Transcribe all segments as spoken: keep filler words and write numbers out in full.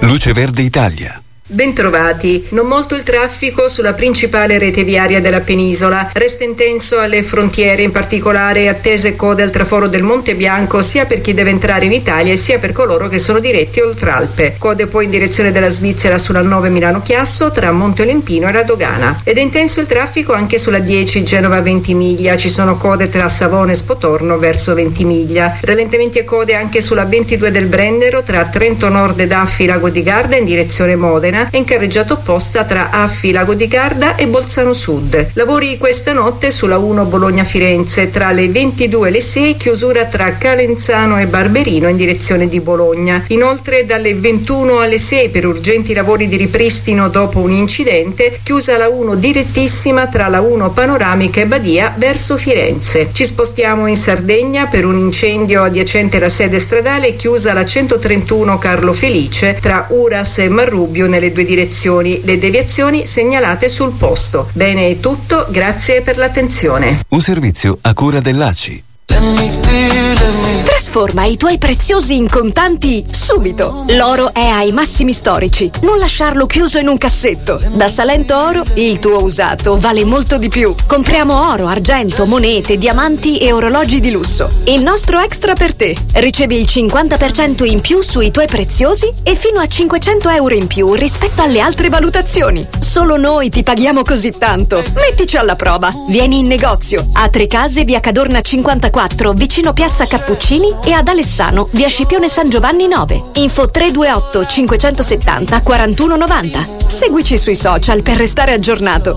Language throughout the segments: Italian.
Luce Verde Italia. Bentrovati. Non molto il traffico sulla principale rete viaria della penisola. Resta intenso alle frontiere, in particolare attese code al traforo del Monte Bianco sia per chi deve entrare in Italia e sia per coloro che sono diretti oltre Alpe. Code poi in direzione della Svizzera sulla nove Milano-Chiasso tra Monte Olimpino e la Dogana. Ed è intenso il traffico anche sulla dieci Genova-Ventimiglia. Ci sono code tra Savona e Spotorno verso Ventimiglia. Rallentamenti e code anche sulla ventidue del Brennero tra Trento Nord ed Affi Lago di Garda in direzione Modena e in carreggiata opposta tra Affi Lago di Garda e Bolzano Sud. Lavori questa notte sulla uno Bologna-Firenze tra le ventidue e le sei, chiusura tra Calenzano e Barberino in direzione di Bologna. Inoltre dalle ventuno alle sei per urgenti lavori di ripristino dopo un incidente, chiusa la uno direttissima tra la uno Panoramica e Badia verso Firenze. Ci spostiamo in Sardegna per un incendio adiacente alla sede stradale, chiusa la centotrentuno Carlo Felice tra Uras e Marrubio nelle due direzioni, le deviazioni segnalate sul posto. Bene, è tutto, grazie per l'attenzione. Un servizio a cura dell'A C I. Trasforma i tuoi preziosi in contanti subito. L'oro è ai massimi storici. Non lasciarlo chiuso in un cassetto. Da Salento Oro il tuo usato vale molto di più. Compriamo oro, argento, monete, diamanti e orologi di lusso. Il nostro extra per te. Ricevi il cinquanta per cento in più sui tuoi preziosi e fino a cinquecento euro in più rispetto alle altre valutazioni. Solo noi ti paghiamo così tanto. Mettici alla prova. Vieni in negozio a Trecase, via Cadorna cinquantaquattro, vicino Piazza Cappuccini, e ad Alessano, via Scipione San Giovanni nove. Info tre due otto cinquecentosettanta quarantuno novanta. Seguici sui social per restare aggiornato.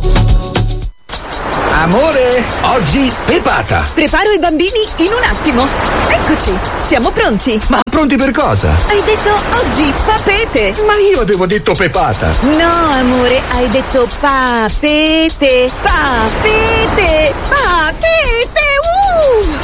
Amore, oggi pepata. Preparo i bambini in un attimo. Eccoci, siamo pronti. Ma pronti per cosa? Hai detto oggi papete. Ma io avevo detto pepata. No, amore, hai detto papete. Papete.